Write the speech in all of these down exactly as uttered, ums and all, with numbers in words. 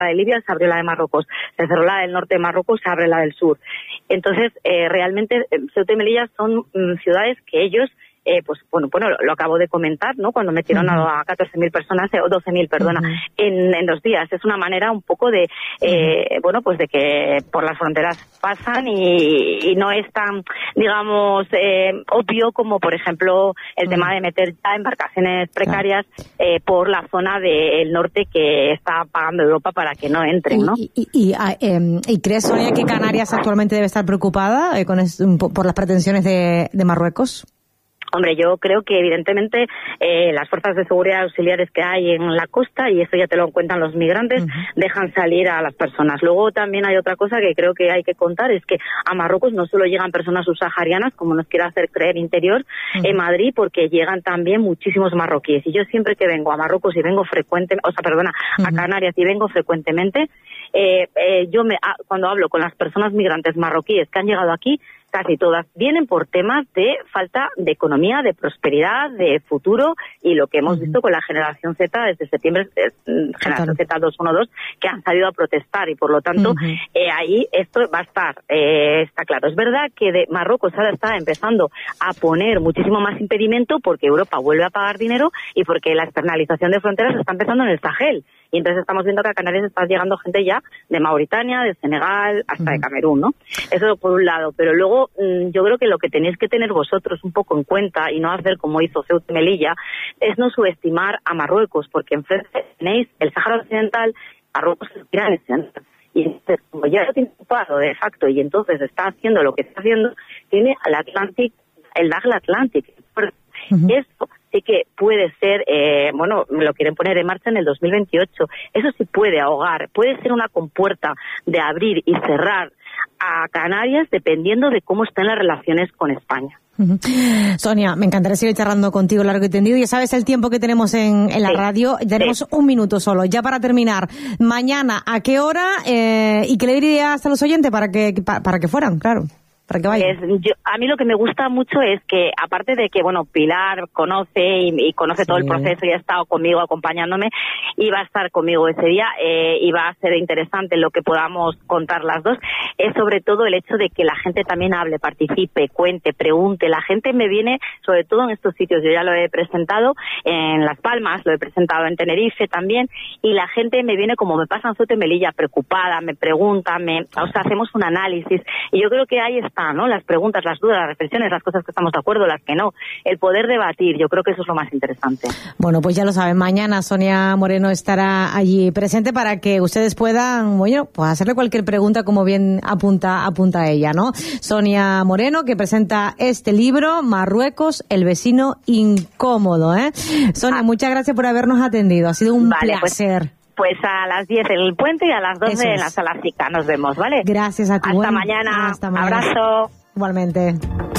la de Libia, se abrió la de Marruecos. Se cerró la del norte de Marruecos, se abre la del sur. Entonces, eh, realmente, Ceuta y Melilla son mm, ciudades que ellos... Eh, pues bueno, bueno, lo, lo acabo de comentar, ¿no? Cuando metieron uh-huh. a catorce mil personas, o doce mil, perdona, uh-huh. en, en dos días. Es una manera un poco de, eh, uh-huh. bueno, pues de que por las fronteras pasan y, y no es tan, digamos, eh, obvio como, por ejemplo, el uh-huh. tema de meter ya embarcaciones precarias eh, por la zona del norte que está pagando Europa para que no entren, ¿no? ¿Y, y, y, eh, ¿y crees, Sonia, que Canarias actualmente debe estar preocupada eh, con es, por las pretensiones de, de Marruecos? Hombre, yo creo que evidentemente eh, las fuerzas de seguridad auxiliares que hay en la costa, y eso ya te lo cuentan los migrantes, uh-huh. dejan salir a las personas. Luego también hay otra cosa que creo que hay que contar, es que a Marruecos no solo llegan personas subsaharianas, como nos quiere hacer creer Interior, uh-huh. en Madrid, porque llegan también muchísimos marroquíes. Y yo siempre que vengo a Marruecos y vengo frecuentemente, o sea, perdona, uh-huh. a Canarias y vengo frecuentemente, eh, eh, yo me ah, cuando hablo con las personas migrantes marroquíes que han llegado aquí, casi todas vienen por temas de falta de economía, de prosperidad, de futuro, y lo que hemos uh-huh. visto con la generación Z desde septiembre, eh, generación Z dos uno dos, que han salido a protestar, y por lo tanto uh-huh. eh, ahí esto va a estar, eh, está claro. Es verdad que de Marruecos ahora está empezando a poner muchísimo más impedimento porque Europa vuelve a pagar dinero y porque la externalización de fronteras está empezando en el Sahel. Y entonces estamos viendo que a Canarias está llegando gente ya de Mauritania, de Senegal, hasta uh-huh. de Camerún, ¿no? Eso por un lado. Pero luego mmm, yo creo que lo que tenéis que tener vosotros un poco en cuenta y no hacer como hizo Ceuta y Melilla es no subestimar a Marruecos, porque enfrente tenéis el Sáhara Occidental, Marruecos es Irán Occidental. Y entonces, como ya lo tiene ocupado de facto y entonces está haciendo lo que está haciendo, tiene al Atlántico, el Dakhla Atlantic. Uh-huh. Eso sí que puede ser, eh, bueno, me lo quieren poner en marcha en el dos mil veintiocho. Eso sí puede ahogar, puede ser una compuerta de abrir y cerrar a Canarias dependiendo de cómo están las relaciones con España. Uh-huh. Sonia, me encantaría seguir charlando contigo largo y tendido. Ya sabes el tiempo que tenemos en, en la sí, radio. Tenemos sí. un minuto solo. Ya para terminar, mañana, ¿a qué hora? Eh, ¿Y qué le dirías a los oyentes para que, para, para que fueran? Claro. Para que vayan. Pues yo, a mí lo que me gusta mucho es que, aparte de que, bueno, Pilar conoce y, y conoce sí. todo el proceso y ha estado conmigo acompañándome, y va a estar conmigo ese día, eh, y va a ser interesante lo que podamos contar las dos, es sobre todo el hecho de que la gente también hable, participe, cuente, pregunte. La gente me viene, sobre todo en estos sitios, yo ya lo he presentado en Las Palmas, lo he presentado en Tenerife también, y la gente me viene, como me pasa en Ceuta y Melilla, preocupada, me pregunta, me, o sea, hacemos un análisis, y yo creo que ahí está, ¿no? Las preguntas, las dudas, las reflexiones, las cosas que estamos de acuerdo, las que no, el poder debatir, yo creo que eso es lo más interesante. Bueno, pues ya lo saben, mañana Sonia Moreno estará allí presente para que ustedes puedan, bueno, pues hacerle cualquier pregunta, como bien apunta, apunta ella, ¿no? Sonia Moreno, que presenta este libro, Marruecos, el vecino incómodo, ¿eh? Sonia, ah. muchas gracias por habernos atendido, ha sido un vale, placer. Pues... Pues a las diez en el puente y a las doce en la sala Sica. Nos vemos, ¿vale? Gracias a ti. Hasta bueno, mañana. Hasta mañana. Abrazo. Igualmente.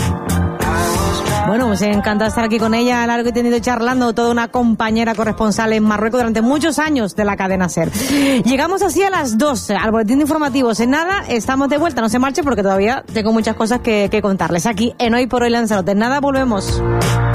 Bueno, pues encanta estar aquí con ella, largo y tendido charlando, toda una compañera corresponsal en Marruecos durante muchos años de la cadena SER. Llegamos así a las doce, al boletín de informativos. En nada, estamos de vuelta, no se marche porque todavía tengo muchas cosas que, que contarles aquí en Hoy por Hoy Lanzarote. En nada, volvemos.